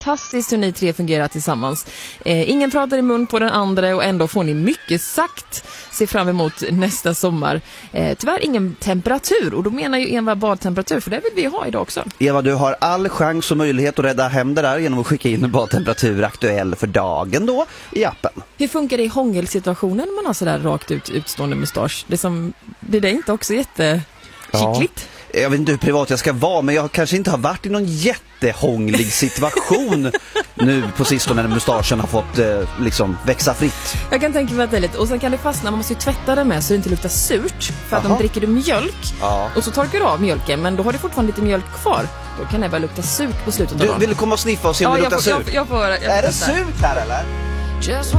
fantastiskt hur ni tre fungerar tillsammans. Ingen pratar i mun på den andra och ändå får ni mycket sagt. Se fram emot nästa sommar. Tyvärr ingen temperatur, och då menar ju Eva badtemperatur, för det vill vi ha idag också. Eva, du har all chans och möjlighet att rädda hem det där genom att skicka in en badtemperatur aktuell för dagen då i appen. Hur funkar det i hångelsituationen när man har sådär rakt utstående mustasch? Det är inte också jättekittligt? Ja, jag vet inte hur privat jag ska vara, men jag kanske inte har varit i någon jättehånglig situation nu på sistone när mustaschen har fått växa fritt. Jag kan tänka mig att det är lite. Och sen kan det fastna, man måste ju tvätta det med så det inte luktar surt. För att om dricker du mjölk och så torkar du av mjölken, men då har du fortfarande lite mjölk kvar. Då kan det bara lukta surt på slutet av dagen. Du vill komma och sniffa och se om det luktar surt? Jag får är det surt här eller?